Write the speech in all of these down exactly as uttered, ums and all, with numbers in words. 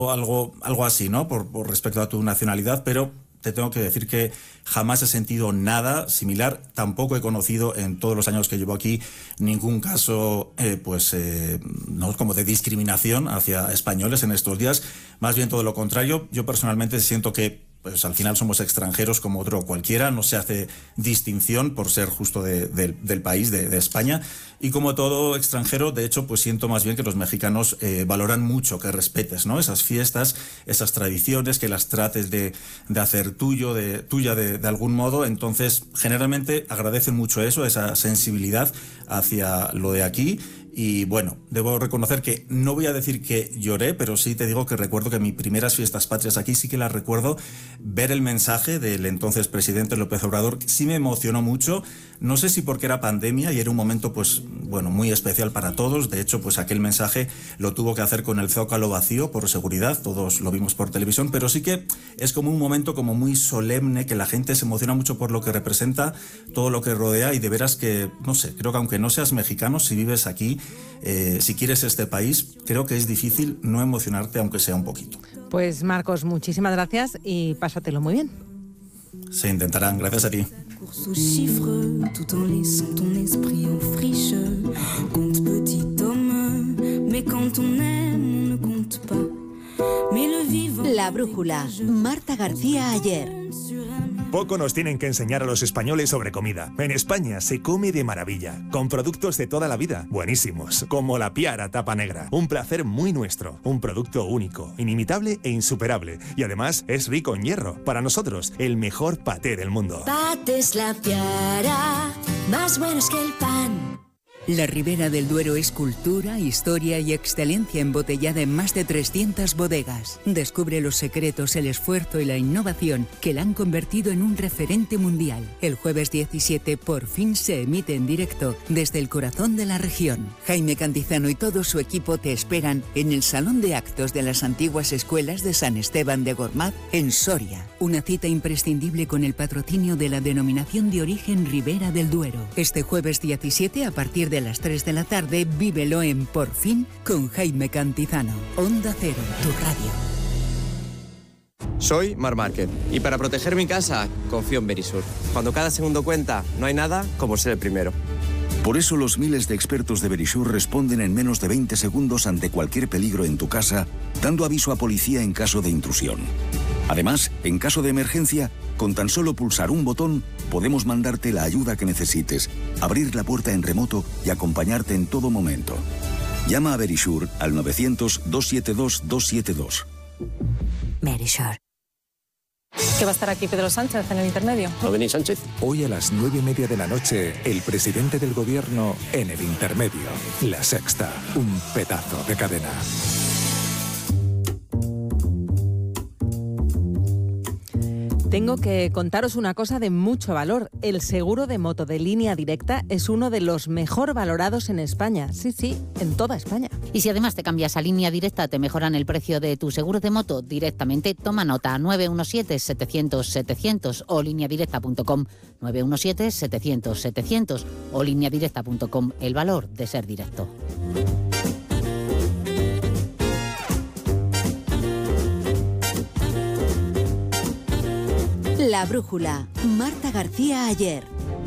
algo, algo así, ¿no? Por, por respecto a tu nacionalidad, pero te tengo que decir que jamás he sentido nada similar. Tampoco he conocido en todos los años que llevo aquí ningún caso eh, pues eh, no como de discriminación hacia españoles en estos días. Más bien todo lo contrario. Yo personalmente siento que pues al final somos extranjeros como otro cualquiera, no se hace distinción por ser justo de, de, del país, de, de España, y como todo extranjero, de hecho, pues siento más bien que los mexicanos eh, valoran mucho que respetes, ¿no? Esas fiestas, esas tradiciones, que las trates de, de hacer tuyo, de, tuya de, de algún modo. Entonces, generalmente agradecen mucho eso, esa sensibilidad hacia lo de aquí. Y bueno, debo reconocer que no voy a decir que lloré, pero sí te digo que recuerdo que mis primeras fiestas patrias aquí sí que las recuerdo. Ver el mensaje del entonces presidente López Obrador sí me emocionó mucho. No sé si porque era pandemia y era un momento pues bueno muy especial para todos. De hecho, pues aquel mensaje lo tuvo que hacer con el Zócalo vacío por seguridad. Todos lo vimos por televisión, pero sí que es como un momento como muy solemne, que la gente se emociona mucho por lo que representa, todo lo que rodea, y de veras que, no sé, creo que aunque no seas mexicano, si vives aquí, Eh, si quieres este país, creo que es difícil no emocionarte, aunque sea un poquito. Pues Marcos, muchísimas gracias y pásatelo muy bien. Se intentarán, gracias a ti. La brújula, Marta García Aller. Poco nos tienen que enseñar a los españoles sobre comida. En España se come de maravilla, con productos de toda la vida, buenísimos, como la Piara Tapa Negra. Un placer muy nuestro, un producto único, inimitable e insuperable. Y además es rico en hierro. Para nosotros, el mejor paté del mundo. Patés La Piara, más buenos que el pan. La Ribera del Duero es cultura, historia y excelencia embotellada en más de trescientas bodegas. Descubre los secretos, el esfuerzo y la innovación que la han convertido en un referente mundial. El jueves diecisiete por fin se emite en directo desde el corazón de la región. Jaime Cantizano y todo su equipo te esperan en el Salón de Actos de las antiguas escuelas de San Esteban de Gormaz, en Soria. Una cita imprescindible con el patrocinio de la denominación de origen Ribera del Duero. Este jueves diecisiete, a partir de las tres de la tarde, vívelo en Por Fin con Jaime Cantizano. Onda Cero, tu radio. Soy Mar Márquez y para proteger mi casa confío en Verisur. Cuando cada segundo cuenta, no hay nada como ser el primero. Por eso los miles de expertos de Verisur responden en menos de veinte segundos ante cualquier peligro en tu casa, dando aviso a policía en caso de intrusión. Además, en caso de emergencia, con tan solo pulsar un botón, podemos mandarte la ayuda que necesites, abrir la puerta en remoto y acompañarte en todo momento. Llama a Verisur al novecientos, doscientos setenta y dos, doscientos setenta y dos. Verisur. ¿Que va a estar aquí Pedro Sánchez en el intermedio? ¿No venís, Sánchez? Hoy a las nueve y media de la noche, el presidente del gobierno en el intermedio. La Sexta, un pedazo de cadena. Tengo que contaros una cosa de mucho valor. El seguro de moto de Línea Directa es uno de los mejor valorados en España. Sí, sí, en toda España. Y si además te cambias a Línea Directa, te mejoran el precio de tu seguro de moto directamente. Toma nota, nueve uno siete, setecientos, setecientos o línea directa punto com. nueve uno siete, setecientos, setecientos o línea directa punto com. El valor de ser directo. La brújula, Marta García Aller.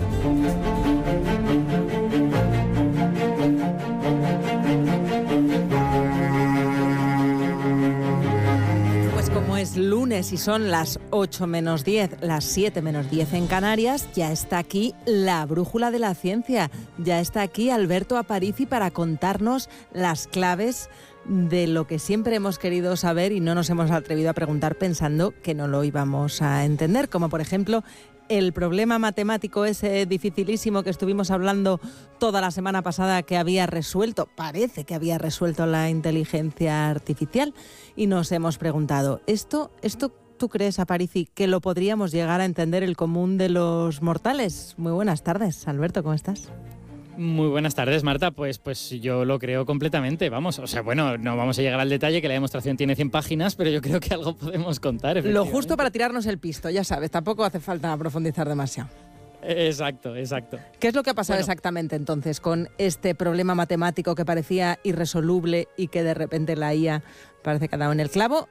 Pues como es lunes y son las ocho menos diez, las siete menos diez en Canarias, ya está aquí la brújula de la ciencia. Ya está aquí Alberto Aparici para contarnos las claves de lo que siempre hemos querido saber y no nos hemos atrevido a preguntar pensando que no lo íbamos a entender, como por ejemplo el problema matemático ese dificilísimo que estuvimos hablando toda la semana pasada, que había resuelto, parece que había resuelto la inteligencia artificial, y nos hemos preguntado, ¿esto, esto tú crees, Aparici, que lo podríamos llegar a entender el común de los mortales? Muy buenas tardes, Alberto, ¿cómo estás? Muy buenas tardes, Marta. Pues, pues yo lo creo completamente, vamos. O sea, bueno, no vamos a llegar al detalle, que la demostración tiene cien páginas, pero yo creo que algo podemos contar. Lo justo para tirarnos el pisto, ya sabes, tampoco hace falta profundizar demasiado. Exacto, exacto. ¿Qué es lo que ha pasado bueno. exactamente entonces con este problema matemático que parecía irresoluble y que de repente la I A parece que ha dado en el clavo?